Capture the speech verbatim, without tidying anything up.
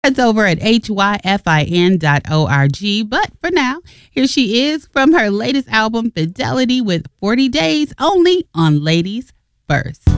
It's over at H Y F I N dot org. But for now, here she is from her latest album, Fidelity, with forty days only on Ladies First.